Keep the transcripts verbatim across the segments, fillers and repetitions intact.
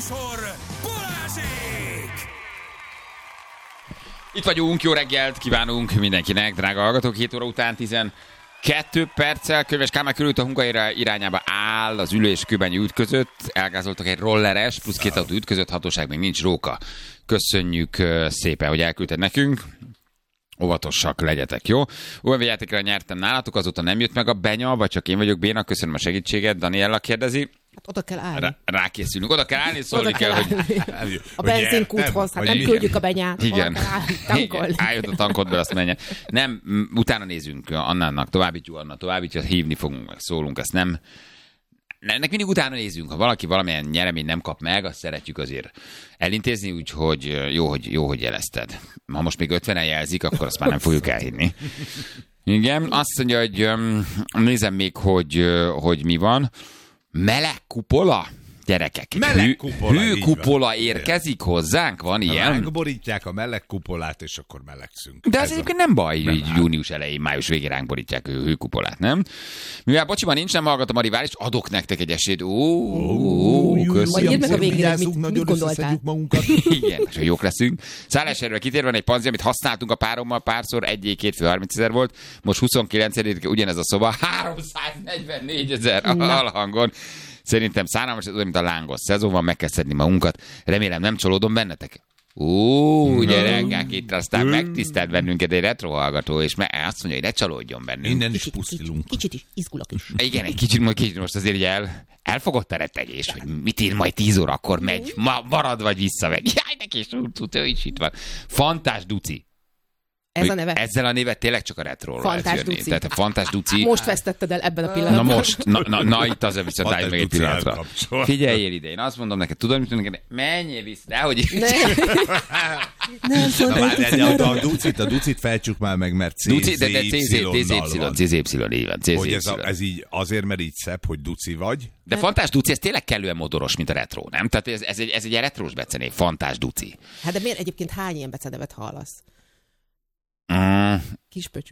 műsor Balázsék! Itt vagyunk, jó reggelt kívánunk mindenkinek, drága hallgatók, hét óra után tizenkettő perccel Könyves Kálmán körült a Hungaira irányába áll az Ülő és Kőbányi út között, elgázoltak egy rolleres, plusz két autó ütközött, hatóság még nincs, Róka. Köszönjük szépen, hogy elküldted nekünk. Óvatosak legyetek, jó? Olyan játékra nyertem nálatok, azóta nem jött meg a benya, vagy csak én vagyok béna, köszönöm a segítséget, Daniella kérdezi. Hát oda kell állni. Rá, rákészülünk, oda kell állni, szólni oda kell, kell hogy... a benzinkúthoz, hát nem küldjük a benyát. Igen. Tankolni. Álljött a tankodból, azt menjen. Nem, utána nézünk Annának, továbbítjuk Anna, továbbítjuk, hívni fogunk, szólunk, ezt nem... Ennek mindig utána nézünk, ha valaki valamilyen nyeremény nem kap meg, azt szeretjük azért elintézni, úgyhogy jó, hogy, jó, hogy jelezted. Ha most még ötvenen jelzik, akkor azt már nem fogjuk elhinni. Igen, azt mondja, hogy nézem még, hogy, hogy mi van. Meleg kupola? Gyerekek, meleg kupola, hű kupola érkezik hozzánk, van ilyen? Ránkborítják a meleg kupolát, és akkor melegszünk. De az egyébként nem baj, hogy június elején, május végén ránk borítják a hőkupolát, nem? Mivel bocsiban nincs, nem hallgatom a rivális, adok nektek egy esélyt. Ó, ó, köszönöm. Majd meg a végén, mit, mit gondoltál? Igen, és jók leszünk. Szálláshelyről kitérve egy panzi, amit használtunk a párommal párszor, egy-két fő harminc ezer volt, most huszonkilencedikén ugyanez a szoba, háromszáznegyvennégy ezer alhangon. Szerintem szánalmas, ez olyan, mint a lángos szezon van, meg kell szedni magunkat. Remélem nem csalódom bennetek. Ó, gyerekek, itt aztán megtisztelt bennünket egy retro hallgató, és azt mondja, hogy ne csalódjon bennünk. Innen is pusztilunk. Kicsit, kicsit is, izgulok is. Igen, egy kicsit, majd kicsit most azért el, elfogott a rettegés, hogy mit ír majd tíz órakor megy, ma marad vagy visszamegy. Jaj, neki is ő is itt van. Fantás Duci. Ez a neve? Ezzel a névet tényleg csak a retróról lehet Fantás jönni. Duci. Tehát a Fantás Duci... Most vesztetted el ebben a pillanatban. Na most, na, na, na itt az, viszont állj meg egy pillanatra. Figyeljél ide, én azt mondom neked, tudod, mit mondom neked? Menjél vissza, dehogy is. Ne. Nem szóval a Ducit, a Ducit felcsuk már meg, mert cé zé ipszilonnal cé zé ipszilon, így van. Hogy ez, a, ez így azért, mert így szebb, hogy Duci vagy. De Fantás Duci, ez tényleg kellően modoros, mint a retro, nem? Tehát ez, ez, egy, ez egy retrós becenév, Fantás Duci. Hát de miért egyébként hány ilyen becenevet hallasz? Mm. Kispöcsű.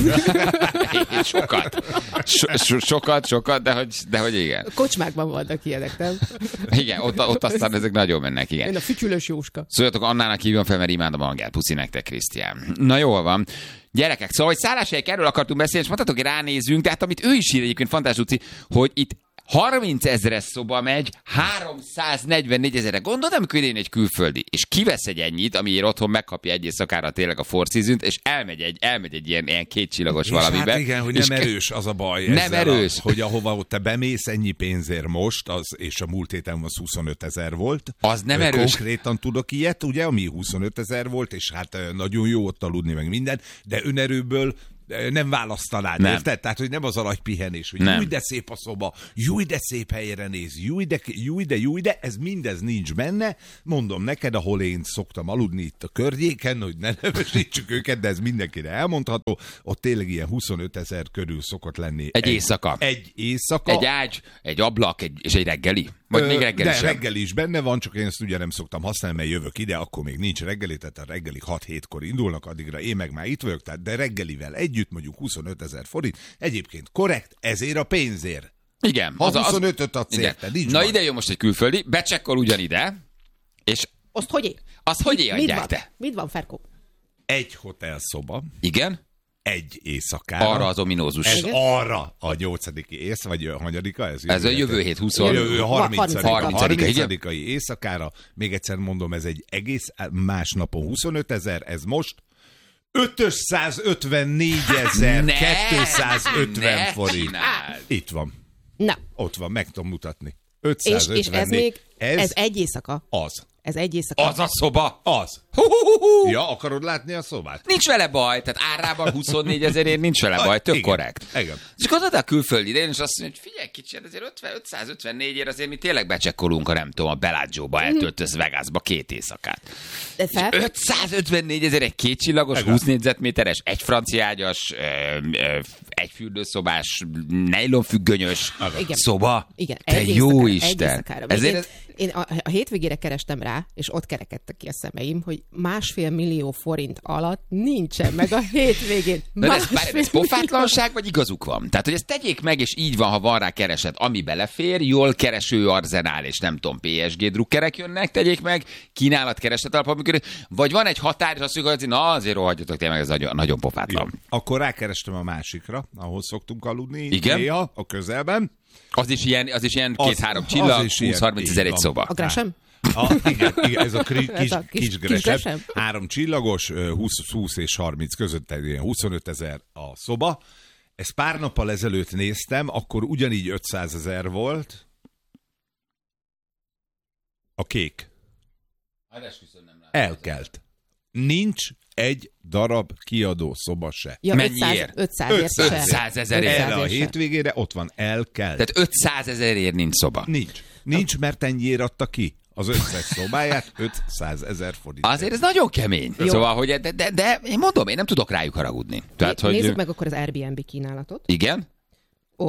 Sokat. So, so, sokat, sokat, de hogy, de hogy igen. A kocsmákban vannak ilyenek, nem? Igen, ott, ott aztán ezek nagyon mennek, igen. Én a fütyülős Jóska. Szóljatok Annának, hívjon fel, mert imádom a hangját. Puszi nektek, Krisztián. Na jól van. Gyerekek, szóval, hogy szálláshelyek, erről akartunk beszélni, és mondhatok, hogy ránézünk, de hát amit ő is ír egyébként, Fantás Luci, hogy itt harminc ezeres szoba megy, háromszáznegyvennégy ezerre. Gondolod, amikor idén egy külföldi, és kivesz egy ennyit, amiért otthon megkapja egy éjszakára tényleg a Four Seasons, és elmegy egy, elmegy egy ilyen, ilyen kétcsillagos és valamibe. Hát igen, hogy nem erős az a baj. Nem erős. A, hogy ahova te bemész ennyi pénzért most, az, és a múlt héten az huszonöt ezer volt. Az nem erős. Konkrétan tudok ilyet, ugye, ami huszonöt ezer volt, és hát nagyon jó ott aludni, meg minden, de önerőből nem választanád, nem. Érted? Tehát, hogy nem az a nagy pihenés, hogy júj, de szép a szoba, júj, de szép helyre néz, júj, de, júj, de, júj, de, ez mindez nincs benne. Mondom neked, ahol én szoktam aludni itt a környéken, hogy ne nevesítsük őket, de ez mindenkire elmondható, ott tényleg ilyen huszonöt ezer körül szokott lenni. Egy, egy éjszaka. Egy éjszaka. Egy ágy, egy ablak, egy, és egy reggeli. Vagy Ö, még reggeli De sem. reggeli is benne van, csak én ezt ugye nem szoktam használni, mert jövök ide, akkor még nincs reggeli, tehát a reggelik hat-hétkor indulnak, addigra én meg már itt vagyok, tehát de reggelivel együtt mondjuk huszonöt ezer forint. Egyébként korrekt, ezért a pénzért. Igen. Ha az, huszonötöt adsz érte, nincs Na van. ide jön most egy külföldi, becsekkol ugyanide, és... Azt hogy é? Azt hogy é adják te? Mit van, Ferkó? Egy hotelszoba. Igen? Egy éjszakára. Arra az ominózus. Ez igen? Arra a nyolcadiki ész, vagy a hanyadika? Ez, ez a jövő hét huszonötödike. harmincadikai éjszakára. Még egyszer mondom, ez egy egész más napon huszonöt ezer, ez most ötszázötvennégyezer-kétszázötven forint. Csináld. Itt van. Na. Ott van, meg tudom mutatni. És, és ez még, ez, ez egy éjszaka? Az. Ez egy éjszaka? Az a szoba? Az. Hú-hú-hú-hú. Ja, akarod látni a szobát? Nincs vele baj, tehát árában huszonnégy ezerért nincs vele baj, tök igen, korrekt. Igen. És akkor oda a külföldi idején, és azt mondja, hogy figyelj kicsit, azért ötszázötvennégyért azért mi tényleg becsekkolunk a nem tudom, a Bellagio-ba eltöltesz Vegasba két éjszakát. Fel... ötszázötvennégy ezer egy kétcsillagos, húsz négyzetméteres, egy franciágyas, egy fürdőszobás, nejlonfüggönyös szoba. Igen, te egy jó éjszakára, Isten. Egy Ezért Én a, a hétvégére kerestem rá, és ott kerekedtek ki a szemeim, hogy másfél millió forint alatt nincsen meg a hétvégén. De ez, bár, ez pofátlanság, vagy igazuk van? Tehát, hogy ezt tegyék meg, és így van, ha van rá kereset, ami belefér, jól kereső arzenál, és nem tudom, pé es gé drukkerek jönnek, tegyék meg, kínálat kereslet alapon működik, vagy van egy határ, és azt mondjuk, hogy na azért rohadjatok, tényleg ez nagyon, nagyon pofátlan. Jó. Akkor rákerestem a másikra, ahol szoktunk aludni. Igen? Néha, a közelben. Az is ilyen, az is ilyen két-három csillag, húsz-harminc ezer egy szoba. A Gresham? A, igen, igen, ez a kis, Ez a kis- kis, kis Gresham. Gresham. Három csillagos, húsz, húsz és harminc között, ilyen huszonöt ezer a szoba. Ezt pár nappal ezelőtt néztem, akkor ugyanígy ötszázezer volt. A kék. Elkelt. Nincs egy darab kiadó szoba se. Ja, Mennyiért? ötszáz se. ötszáz ezerért. Erre a se. hétvégére ott van, elkelt. Tehát ötszáz ezerért nincs szoba. Nincs. Nincs, mert ennyiért adta ki az összes szobáját, ötszáz ezer forint. Azért ez nagyon kemény. Jó. Szóval, hogy de, de, de én mondom, én nem tudok rájuk haragudni. Tehát, hogy... Nézzük meg akkor az Airbnb kínálatot. Igen? Ó,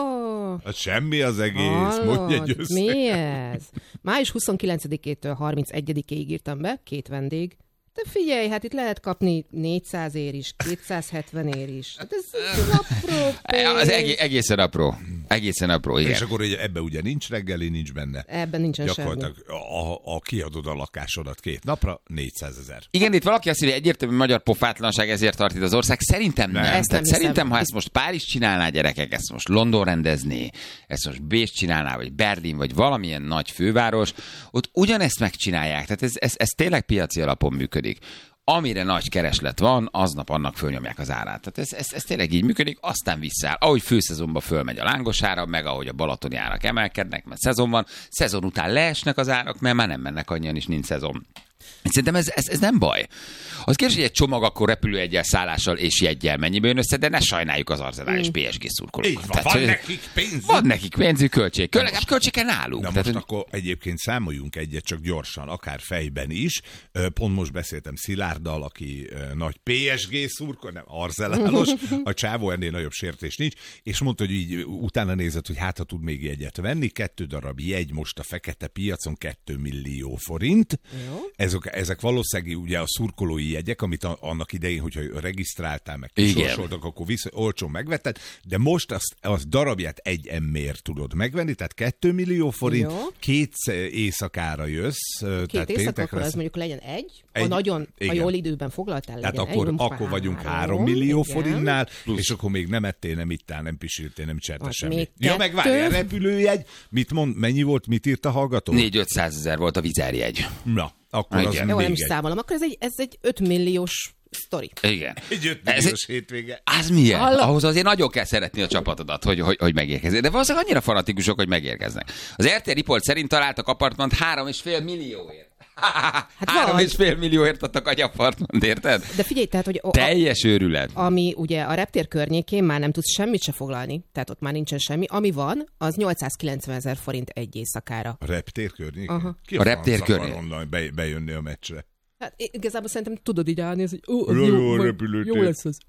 Hát semmi az egész, hallod, mondj egy össze. mi ez? május huszonkilencedikétől harmincegyedikéig írtam be, két vendég. De figyelj, hát itt lehet kapni négyszáz ér is, kétszázhetven ér is. Hát ez, ez apró pénz. Az egész, egészen apró. Egészen apró, igen. És akkor ugye ebbe ugye nincs reggeli, nincs benne. Ebben nincsen semmi. Gyakorlatilag a, a kiadod a lakásodat két napra, négyszázezer. Igen, itt valaki azt mondja, hogy egyértelmű magyar pofátlanság, ezért tart itt az ország. Szerintem nem. Nem. nem. Ezt Tehát nem hiszem. szerintem, ha ezt most Párizs csinálná, gyerekek, ezt most London rendezné, ezt most Bécs csinálná, vagy Berlin, vagy valamilyen nagy főváros, ott ugyanezt megcsinálják. Tehát ez, ez, ez tényleg piaci alapon működik. Amire nagy kereslet van, aznap annak fölnyomják az árát. Tehát ez, ez, ez tényleg így működik, aztán visszáll. Ahogy főszezonban fölmegy a lángos ára, meg ahogy a balatoni árak emelkednek, mert szezon van, szezon után leesnek az árak, mert már nem mennek annyian, is nincs szezon. Szerintem ez, ez, ez nem baj. Az kérdés, hogy egy csomag akkor repülőjeggyel, szállással és jeggyel mennyibe jön össze, de ne sajnáljuk az Arsenal és pé es gé szurkolókat. Így van, van nekik pénzük. Van nekik pénzük, költség. Kö, legalább költségen nálunk. Na Tehát, most hogy... akkor egyébként számoljunk egyet csak gyorsan, akár fejben is. Pont most beszéltem Szilárddal, aki nagy pé es gé szurkoló, nem arzenálos, a csávó ennél nagyobb sértés nincs, és mondta, hogy így utána nézett, hogy hát ha tud még jegyet venni, kettő darab jegy most a fekete piacon kettő millió forint. Ezek, ezek valószínűleg ugye a szurkolói jegyek, amit a, annak idején, hogyha regisztráltál, meg kisorsoltak, akkor vissza, olcsón megvetted, de most azt, azt darabját egy emmér tudod megvenni, tehát kettő millió forint, jó. Két éjszakára jössz. Két tehát éjszaka, akkor az mondjuk legyen egy, egy a nagyon, igen. a jól időben foglaltál, legyen tehát akkor, egy, akkor vagyunk három millió igen. forintnál, plusz. És akkor még nem ettél, nem ittál, nem pisiltél, nem cserte semmit. Ja, kettő. Meg várjál, repülőjegy, mit mond, mennyi volt, mit írt a hallgató? négy-ötszázezer volt a vizerjegy. Na, akkor igen. az Jó, még nem is egy. számolom, akkor ez egy, ez egy öt milliós sztori. Igen. Egy öt Ez milliós egy... hétvége. Az milyen? Hallom. Ahhoz azért nagyon kell szeretni a csapatodat, hogy, hogy, hogy megérkezzék. De valószínűleg annyira fanatikusok, hogy megérkeznek. Az er té Report szerint találtak apartmant három és fél millióért. Hát három és fél millióért adtak egy apartmant, érted? De figyelj, tehát, hogy... A, teljes őrület. Ami ugye a reptér környékén már nem tudsz semmit se foglalni, tehát ott már nincsen semmi. Ami van, az nyolcszázkilencven ezer forint egy éjszakára. A reptér környékén? Aha. Ki A reptér franc akar környékén. onnan be, bejönni a meccsre? Hát igazából szerintem tudod így állni, hogy ó, az Jó, jó, jó, majd repülőtér. jó lesz az.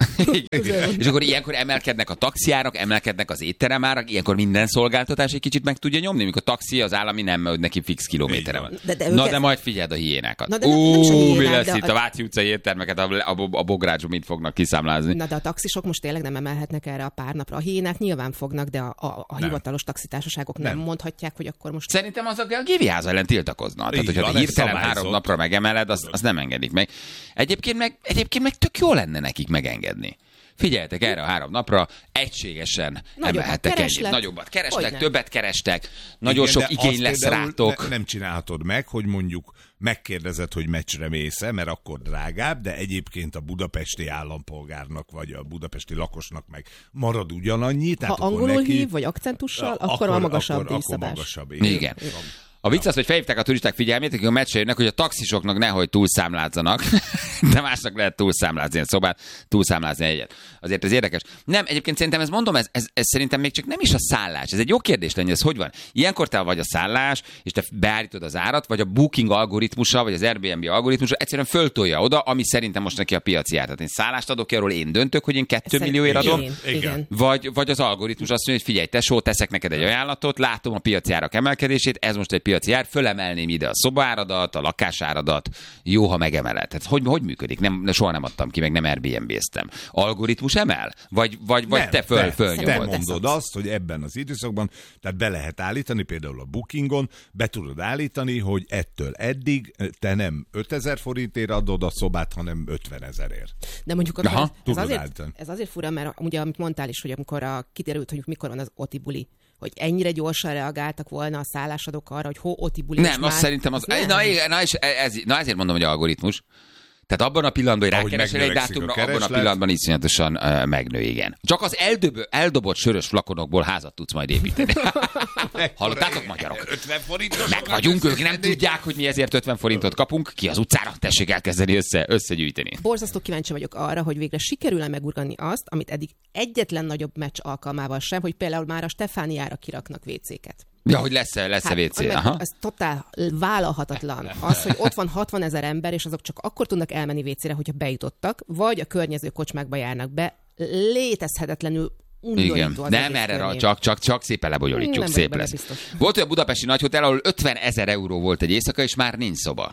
És akkor ilyenkor emelkednek a taxiárak, emelkednek az étteremárak, ilyenkor minden szolgáltatás egy kicsit meg tudja nyomni, mikor a taxi az állami nem, mert neki fix kilométere van. De- de Na őket- de majd figyeld a hiénákat. Na de nem- nem is a Ó, mi hiénák, lesz de itt a- a Váci utcai éttermeket, a, a, a bográcsú mit fognak kiszámlázni. Na de a taxisok most tényleg nem emelhetnek erre a pár napra. A hiénák nyilván fognak, de a, a, a hivatalos taxitársaságok nem. Nem. mondhatják, hogy akkor most... Szerintem azok a géviház ellen tiltakoznak. Tehát, Így hogyha van, te ez hirtelen szabályozott. három napra megemeled, azt, azt nem engedik meg. Egyébként meg, egyébként meg tök jó lenne nekik megengedni. Figyeljetek erre a három napra, egységesen Nagyobb a emelhettek kereslet. ennyit. Nagyobbat kerestek, Hogyne. többet kerestek, nagyon Igen, sok de igény azt lesz például rátok. Ne, nem csinálhatod meg, hogy mondjuk megkérdezed, hogy meccsre mész-e, mert akkor drágább, de egyébként a budapesti állampolgárnak, vagy a budapesti lakosnak meg marad ugyanannyi. Ha Tehát akkor angolul neki, hív, vagy akcentussal, akkor, akkor a magasabb akkor, akkor díjszabás. magasabb. Igen. A vicc az, hogy felhívták a turisták figyelmét, akik a meccsre jönnek, hogy a taxisoknak nehogy túlszámlázzanak. de másnak lehet túlszámlázni a szobát, túlszámlázni egyet. Azért ez érdekes. Nem, egyébként szerintem ezt mondom, ez, ez, ez szerintem még csak nem is a szállás. Ez egy jó kérdés lenni, ez hogy van? Ilyenkor te vagy a szállás, és te beállítod az árat, vagy a booking algoritmusa, vagy az Airbnb algoritmusa egyszerűen föltolja oda, ami szerintem most neki a piaci ár. Tehát én szállást adok ki, arról én döntök, hogy én kettő millióért adom. Igen. Igen. Vagy, vagy az algoritmus azt mondja, hogy figyelj, tesó, teszek neked egy ajánlatot, látom a piaci árak emelkedését, ez most egy piaci ár, fölemelném ide a szobáradat, a lakásáradat, jó, ha megemeled. Tehát hogy, hogy működik? Nem, soha nem adtam ki, meg nem Airbnb-ztem. Algoritmus emel? Vagy, vagy, vagy nem, te föl, te, fölnyomod? te mondod azt, hogy ebben az időszakban, tehát be lehet állítani, például a Bookingon, be tudod állítani, hogy ettől eddig te nem ötezer forintért adod a szobát, hanem ötvenezerért. De mondjuk Aha, ez, ez, azért, ez azért fura, mert ugye amit mondtál is, hogy amikor a, kiderült, hogy mikor van az otibuli, hogy ennyire gyorsan reagáltak volna a szállásadók arra, hogy ho otibuli. Nem, azt szerintem az... az na, na, és ez, na ezért mondom, hogy algoritmus. Tehát abban a pillanatban, hogy rákeresel egy dátumra, abban a pillanatban iszonyatosan uh, megnő, igen. Csak az eldöbö, eldobott sörös flakonokból házat tudsz majd építeni. Hallottátok, magyarok? ötven forintos. Meg vagyunk, ők nem tudják, hogy mi ezért ötven forintot kapunk. Ki az utcára? Tessék elkezdeni össze, összegyűjteni. Borzasztó kíváncsi vagyok arra, hogy végre sikerül-e megurgani azt, amit eddig egyetlen nagyobb meccs alkalmával sem, hogy például már a Stefániára kiraknak vécéket. Ja, hogy lesz-e, lesz-e hát, vé cé. Aha. Ez totál vállalhatatlan. Az, hogy ott van hatvan ezer ember, és azok csak akkor tudnak elmenni vé cére, hogyha bejutottak, vagy a környező kocsmákba járnak be. Létezhetetlenül undorító. Igen. Az nem erre, rá, csak, csak, csak szépen lebonyolítjuk, nem szép lesz. Biztos. Volt olyan budapesti nagyhotel, ahol ötven ezer euró volt egy éjszaka, és már nincs szoba.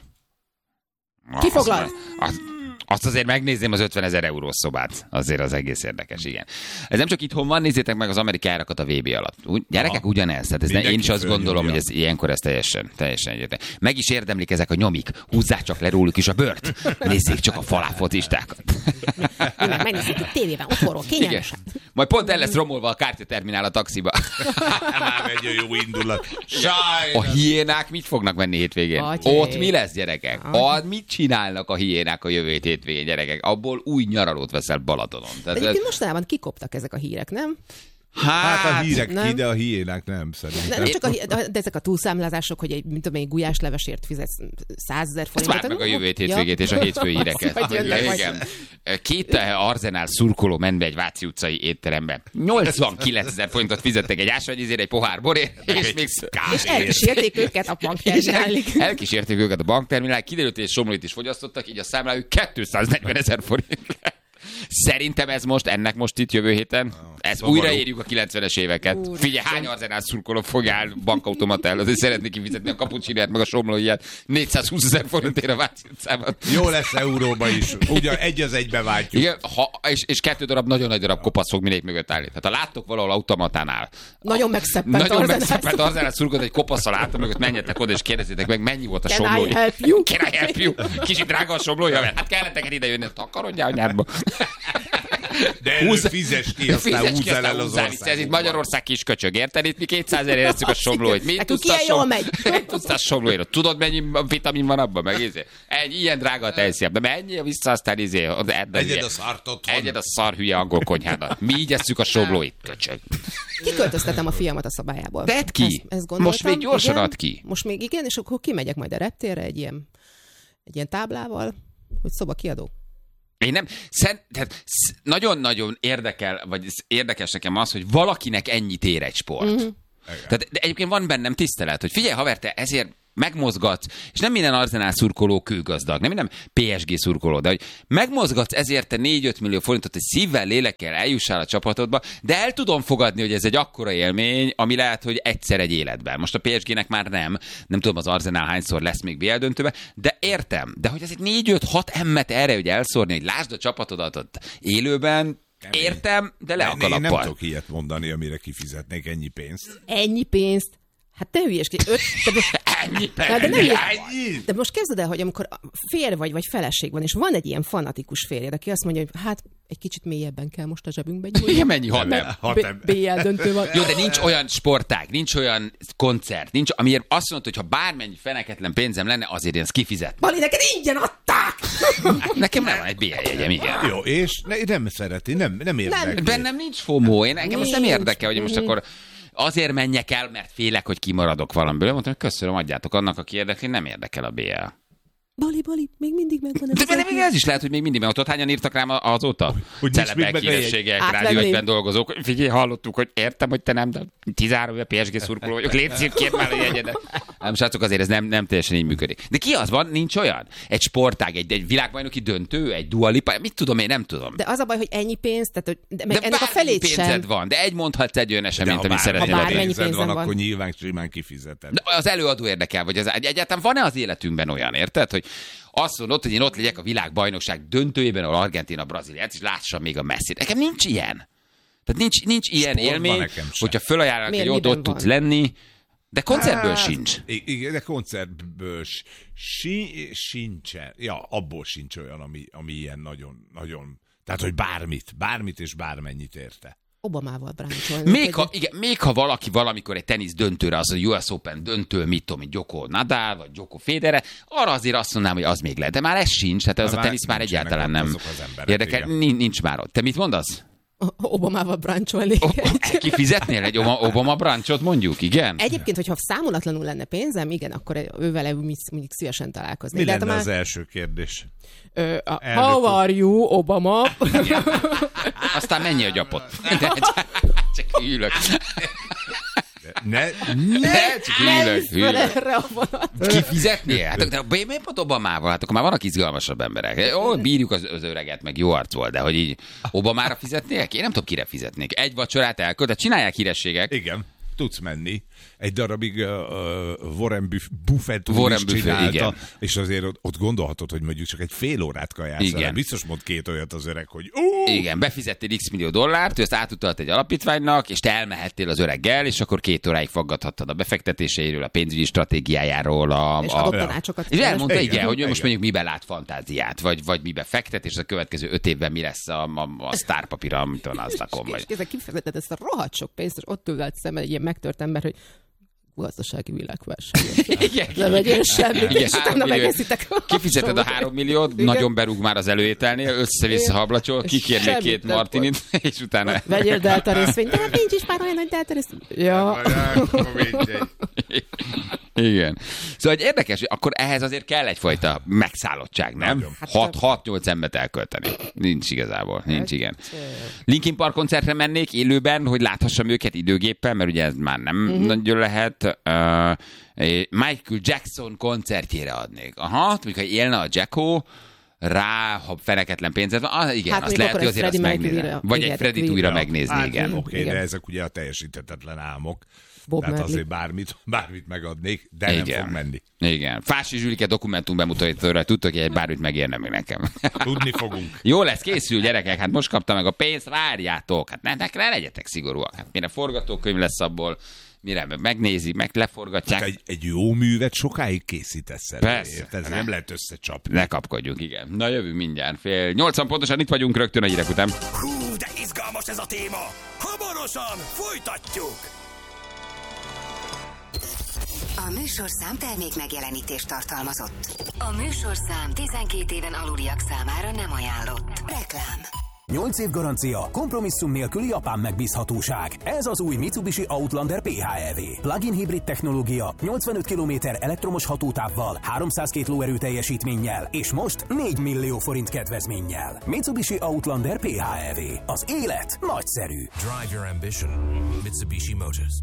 Ki foglal? Azt, azt azért megnézném az ötven ezer eurós szobát. Azért az egész érdekes, igen. Ez nem csak itthon van, nézzétek meg az amerikai árakat a vé bé alatt. Úgy, gyerekek ugyanez. Tehát ez ne, én is azt gondolom, hogy ez ilyenkor ez teljesen, teljesen egyértelmű. Meg is érdemlik ezek a nyomik. Húzzák csak le róluk is a bört. Nézzék csak a falafottistákat. Megnézzük a tévében, otthonról, kényelmesen. Majd pont el lesz romolva a kártyaterminál a taxiba. Már egy jó indulat. Sajnos. A hiénák mit fognak venni hétvégén? Atyai. Ott mi lesz, gyerekek? Ad, mit csinálnak a hiénák a jövő hétvégén, gyerekek? Abból új nyaralót veszel Balatonon. Tehát egyébként ez... mostanában kikoptak ezek a hírek, nem? Hát, hát a hírek nem. Ki, de a hiénák nem szerintem. Nem, nem csak a, de ezek a túlszámlázások, hogy egy, mint tudom, egy gulyáslevesért fizetsz százezer forintot. Ezt várd meg a jövő hétvégét ja. és a hétfő híreket. Igen. Két Arzenál szurkoló ment be egy Váci utcai étterembe. nyolcvankilencezer forintot fizettek egy ásványvízért, egy pohár borért, és még és elkísérték őket a bankterminálig. Elkísérték őket a bankterminálig, kiderült, hogy egy somlóit is fogyasztottak, így a számlájuk kétszáznegyvenezer forint. Szerintem ez most, ennek most itt jövő héten, ez szóval újraérjük a kilencvenes éveket. Úr, figyelj, hány Arzenál szurkoló fog áll bankautomatál, azért szeretnék kifizetni a kapucsinát, meg a somlóiját négyszázhúszezer forintért a Váci utcában. Jó lesz euróba is, ugyan egy az egybe váltjuk. Igen, ha, és, és kettő darab, nagyon nagy darab kopasz fog mindegyik mögött állni. Tehát ha láttok valahol automatánál. Nagyon megszeppent Nagyon megszeppent Arzenál szurkolót egy kopasszal álltam mögött, menjetek oda és kérdezzétek meg, mennyi volt a Can somlói. I help you? Can I help you? Kicsit drága a somlója, mert hát kellett neked ide jönni, takarodjál anyádba. De előbb fizes ki, aztán húzz el az országot. Ez itt Magyarország kis köcsög, érted? Itt mi kétszázért éreztük a somlóit. Mit tudsz a somlóért? Tudod, mennyi vitamin van abban? Meg izé? Egy ilyen drága a tejszél, de mennyi vissza aztán izé? Egyed a szart otthon. Egyed a szar hülye angol konyhának. Mi így esszük a somlóit, köcsög. Kiköltöztetem a fiamat a szobájából. Vedd ki! Ezt, ezt most még gyorsan igen, ad ki. Most még igen, és akkor kimegyek majd a reptérre egy ilyen, egy ilyen táblával, hogy szoba kiadó. Én nem, szent, tehát nagyon-nagyon érdekel, vagy érdekes nekem az, hogy valakinek ennyit ér egy sport. Mm-hmm. Tehát, de egyébként van bennem tisztelet, hogy figyelj, haver, te ezért megmozgatsz, és nem minden Arzenál szurkoló kőgazdag, nem minden pé es gé szurkoló, de hogy megmozgatsz ezért te négy-öt millió forintot, hogy szívvel, lélekkel eljussál a csapatodba, de el tudom fogadni, hogy ez egy akkora élmény, ami lehet, hogy egyszer egy életben. Most a pé es gének már nem, nem tudom az Arzenál hányszor lesz még bé el döntőbe, de értem, de hogy ez egy négy-öt-hat emmet erre, hogy elszórni, hogy lásd a csapatodat ott élőben, értem, de le a kalappal. Én nem tudok ilyet mondani, amire kifizetnék ennyi pénzt. Ennyi pénzt? Hát te hülyeskedj. Öt... ennyi, de, ennyi, de, ennyi. de most kezded el, hogy amikor férj vagy, vagy feleség van, és van egy ilyen fanatikus férjed, aki azt mondja, hogy hát egy kicsit mélyebben kell most a zsebünkbe nyúlni. Igen, mennyi, ha nem. bé el döntő van. Jó, de nincs olyan sportág, nincs olyan koncert, nincs, amiért azt mondod, hogy ha bármennyi feneketlen pénzem lenne, azért én ezt kifizet. Bali, neked ingyen adták! Nekem nem van egy bé el jegyem, igen. Jó, és ne, nem szereti, nem, nem érdekli. Nem, bennem nincs FOMO, én engem most nem érdekel, hogy most akkor azért menjek el, mert félek, hogy kimaradok valamiből. Mondtam, hogy köszönöm, adjátok annak, aki érdekli, nem érdekel a bé el. Bali, Bali, még mindig megvan ez. De még ez is lehet, hogy még mindig megvan. Hányan írtak rám azóta? Hogy celebek, hírességek, rádióegyben dolgozók. Figyelj, hallottuk, hogy értem, hogy te nem, de tizenhárom éve pé es gé szurkoló vagyok. Légy szív, kérd már a jegyedet. Nem, srácok, azért ez nem, nem teljesen így működik. De ki az van? Nincs olyan? Egy sportág, egy, egy világbajnoki döntő, egy Dua Lipa, mit tudom én, nem tudom. De az a baj, hogy ennyi pénz, tehát hogy de, de ennek a felét pénzed sem. van, de egy mondhatsz egy olyan eseményt, amit szeretnél. Ha bármennyi pénzed van, van, van, akkor nyilván simán kifizeted. De az előadó érdekel, vagy az, egyáltalán van-e az életünkben olyan, érted, hogy azt mondod, hogy én ott legyek a világbajnokság döntőjében, ahol Argentína, Brazíliát, és lássam még a Messit. Nekem nincs ilyen. Tehát nincs, nincs ilyen Sportban élmény, hogyha fölajánlanak, hogy ott, ott tudsz lenni, de koncertből hát, sincs. Igen, de koncertből si, sincsen. Ja, abból sincs olyan, ami, ami ilyen nagyon, nagyon... Tehát, hogy bármit, bármit és bármennyit érte. Obamával bráncsolni. Még ha, igen, még ha valaki valamikor egy tenisz döntőre, az a U S Open döntő, mit tudom, Djoko Nadal, vagy Djoko Federer, arra azért azt mondanám, hogy az még lehet. De már ez sincs, tehát az a tenisz már egyáltalán nem érdekel. Nincs, nincs már ott. Te mit mondasz? Obamával brancsolni. Ki fizetnél egy Obama brancsot, mondjuk, igen? Egyébként, hogyha számolatlanul lenne pénzem, igen, akkor ővel mondjuk szívesen találkozni. Mi de lenne már... az első kérdés? Ö, a, how are you, Obama? Aztán mennyi a gyapot? De, csak ülök. Ne, ne, csak ülök, ülök. Ki fizetnél? Hát, de miért pont Obamával? Hát akkor már vannak izgalmasabb emberek. Jó, bírjuk az, az öreget, meg jó arc volt, de hogy így Obamára fizetnél? Én nem tudom, kire fizetnék. Egy vacsorát elkölt, de csinálják hírességek. Igen. Tudsz menni. Egy darabig uh, Warren Buffett Warren is Buffett, csinálta, igen. És azért ott, ott gondolhatod, hogy mondjuk csak egy fél órát kajászol. Biztos mond két olyat az öreg, hogy ó! Igen, befizettél x millió dollárt, ő ezt átutalt egy alapítványnak, és te elmehettél az öreggel, és akkor két óráig faggathattad a befektetéseiről, a pénzügyi stratégiájáról. A, és a, adott tanácsokat. És elmondta, igen, igen, hogy igen. most mondjuk miben lát fantáziát, vagy, vagy miben fektet, és a következő öt évben mi lesz a, a, a sztárpapíra, amit a NASDAQ-on vagy. És ezek kifejezetten ezt a rohadt sok pénzt, és ott ülhet szemben egy ilyen megtört ember, hogy gazdasági világverseny. Nem vegyél semmit, és utána megészitek. Kifizeted a három milliót, igen. Nagyon berúg már az előételnél, össze-vissza hablacsol, kikérnél két martinit, és utána... Vegyél delta részvényt, de hát nincs is már olyan, hogy delta részvény. Ja. Igen. Szóval hogy érdekes, hogy akkor ehhez azért kell egyfajta megszállottság, nem? hat-nyolc embert elkölteni. Nincs igazából, nincs, igen. Linkin Park koncertre mennék élőben, hogy láthassam őket időgéppel, mert ugye ez már nem uh-huh. nagyon lehet. Uh, Michael Jackson koncertjére adnék. Aha, mondjuk, ha élne a Jacko, rá, ha feneketlen pénzed van, ah, igen, hát azt lehet, hogy azért azt megnézni. Vagy egy Freddit újra megnézni, hát, igen. Oké, okay, de ezek ugye a teljesíthetetlen álmok. Bob Tehát Merli. Azért bármit, bármit megadnék, de igen. Nem fog menni. Igen. Fási Zsülike dokumentum bemutatóra tudtok, hogy egy bármit megérne még nekem. Tudni fogunk. Jó lesz, készül, gyerekek, hát most kaptam meg a pénzt, várjátok. Hát ne, ne, ne legyetek szigorúak. Hát mire forgatókönyv lesz abból, mire megnézik, meg leforgatják. Hát egy, egy jó művet sokáig készítesz el. Persze. Ez nem lehet összecsapni. Ne kapkodjunk, igen. Na jövünk mindjárt. Fél nyolcvan pontosan itt vagyunk rögtön a hírek után. Hú, de izgalmas ez a téma. Hamarosan folytatjuk. A műsorszám termék megjelenítést tartalmazott. A műsorszám tizenkét éven aluliak számára nem ajánlott. Reklám. nyolc év garancia, kompromisszum nélküli japán megbízhatóság. Ez az új Mitsubishi Outlander pé há é vé. Plug-in hibrid technológia, nyolcvanöt kilométer elektromos hatótávval, háromszázkettő lóerő teljesítménnyel, és most négy millió forint kedvezménnyel. Mitsubishi Outlander pé há é vé. Az élet nagyszerű. Drive your ambition. Mitsubishi Motors.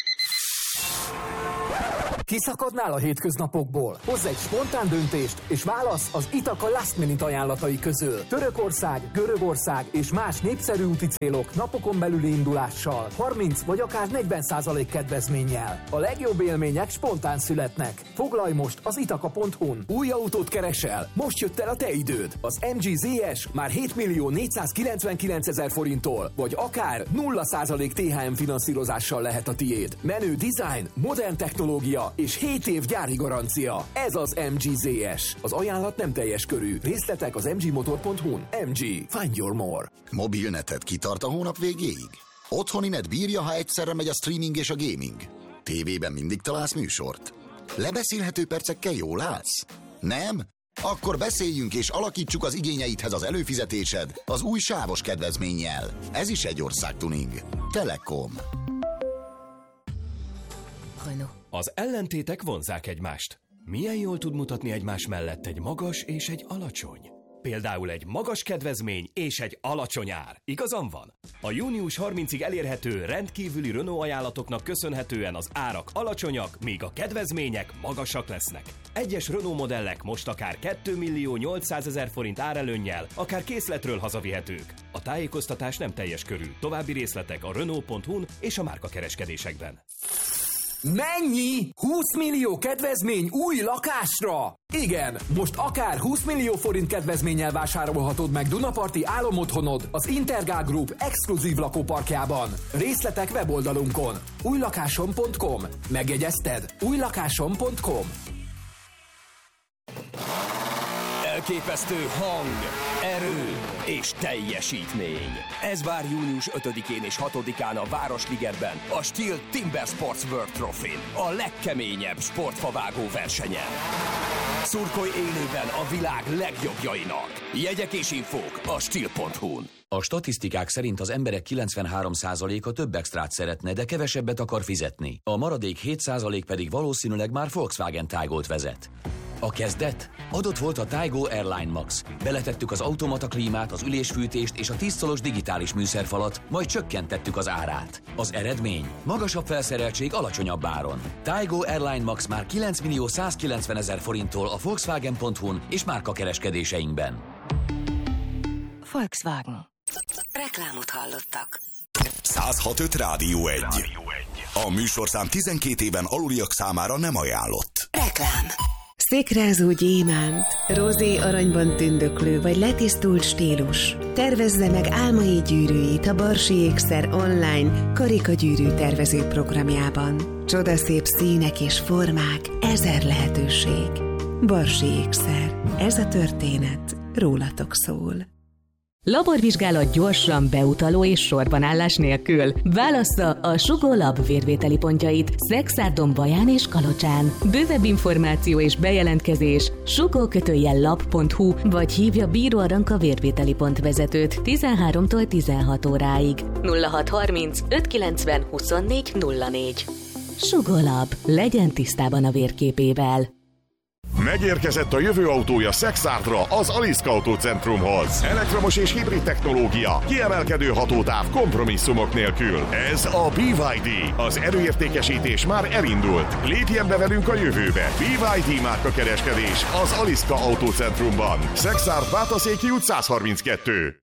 Kiszakadnál a hétköznapokból? Hozz egy spontán döntést, és válasz az Itaka Last Minute ajánlatai közül. Törökország, Görögország és más népszerű úti célok napokon belüli indulással, harminc vagy akár negyven százalék kedvezménnyel. A legjobb élmények spontán születnek. Foglalj most az itaka pont hu-n. Új autót keresel? Most jött el a te időd. Az em gé zé es már hét millió négyszázkilencvenkilencezer forinttól, vagy akár nulla százalék té há em finanszírozással lehet a tiéd. Menő design, modern technológia és hét év gyári garancia. Ez az em gé zé es. Az ajánlat nem teljes körű. Részletek az em gé motor pont hu-n. em gé. Find your more. Mobilneted kitart a hónap végéig? Otthoni net bírja, ha egyszerre megy a streaming és a gaming? Tévében mindig találsz műsort? Lebeszélhető percekkel jól állsz? Nem? Akkor beszéljünk és alakítsuk az igényeidhez az előfizetésed az új sávos kedvezménnyel. Ez is egy országtuning. Telekom. Renault. Az ellentétek vonzzák egymást. Milyen jól tud mutatni egymás mellett egy magas és egy alacsony? Például egy magas kedvezmény és egy alacsony ár. Igazam van? A június harmincadikáig elérhető rendkívüli Renault ajánlatoknak köszönhetően az árak alacsonyak, míg a kedvezmények magasak lesznek. Egyes Renault modellek most akár kétmillió nyolcszázezer forint árelőnnyel, akár készletről hazavihetők. A tájékoztatás nem teljes körű. További részletek a Renault pont hu-n és a márkakereskedésekben. Mennyi? húsz millió kedvezmény új lakásra? Igen, most akár húsz millió forint kedvezménnyel vásárolhatod meg Dunaparti álomotthonod az Intergál Group exkluzív lakóparkjában. Részletek weboldalunkon. újlakásom pont com. Megjegyezted? újlakásom pont com. Elképesztő hang, erő és teljesítmény. Ez vár június ötödikén és hatodikán a Városligetben, a Steel Timber Sports World Trophy-n, a legkeményebb sportfavágó versenyen. Szurkolj élőben a világ legjobbjainak. Jegyek és infók a steel pont hu-n. A statisztikák szerint az emberek kilencvenhárom százaléka több extrát szeretne, de kevesebbet akar fizetni. A maradék hét százalék pedig valószínűleg már Volkswagen Taygolt vezet. A kezdet? Adott volt a Taygo Airline Max. Beletettük az automata klímát, az ülésfűtést és a tíz szolos digitális műszerfalat, majd csökkentettük az árát. Az eredmény? Magasabb felszereltség alacsonyabb áron. Taygo Airline Max már kilenc millió százkilencvenezer forinttól a Volkswagen pont hu-n és márkakereskedéseinkben. Volkswagen. Reklámot hallottak. száz hat öt Rádió egy. A műsorszám tizenkét éven aluliak számára nem ajánlott. Reklám. Székrázó gyémánt, rozé aranyban tündöklő vagy letisztult stílus. Tervezze meg álmai gyűrűit a Barsi Ékszer online karikagyűrű tervező programjában. Csodaszép színek és formák, ezer lehetőség. Barsi Ékszer. Ez a történet rólatok szól. Laborvizsgálat gyorsan, beutaló és sorbanállás nélkül. Válassza a Sugó Lab vérvételi pontjait Szexárdon, Baján és Kalocsán. Bővebb információ és bejelentkezés sugó lab pont hu vagy hívja Bíró Aranka vérvételi pont vezetőt tizenháromtól tizenhat óráig. nulla hat harminc öt kilencven huszonnégy nulla négy. Sugó Lab. Legyen tisztában a vérképével. Megérkezett a jövő autója Szexárdra, az Aliszka Autócentrumhoz. Elektromos és hibrid technológia, kiemelkedő hatótáv, kompromisszumok nélkül. Ez a bé vé dé. Az erőértékesítés már elindult. Lépjen be velünk a jövőbe. bé vé dé márkakereskedés az Aliszka Autócentrumban. Szexárd, Bátaszéki út száz harminckettő.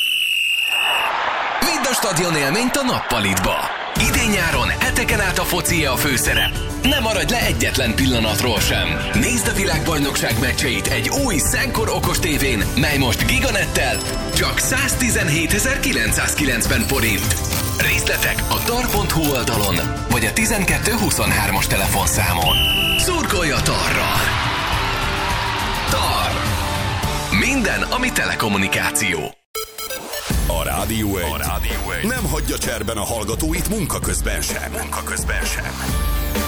Vidd a stadion élményt a nappalitba. Idén-nyáron heteken át a focie a főszerep. Ne maradj le egyetlen pillanatról sem. Nézd a világbajnokság meccseit egy új Szenkor okos tévén, mely most Giganettel csak száztizenhétezer-kilencszázkilencven forint. Részletek a tar pont hu oldalon, vagy a tizenkettő huszonhármas telefonszámon. Szurkolj a Tarral! Tar! Minden, ami telekommunikáció. A Rádió egy. A Rádió egy nem hagyja cserben a hallgatóit munka közben sem. Munka közben sem.